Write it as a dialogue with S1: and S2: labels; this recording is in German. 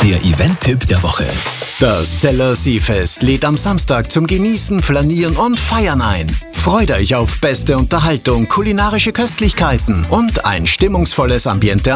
S1: Der Event-Tipp der Woche.
S2: Das Zeller Seefest lädt am Samstag zum Genießen, Flanieren und Feiern ein. Freut euch auf beste Unterhaltung, kulinarische Köstlichkeiten und ein stimmungsvolles Ambiente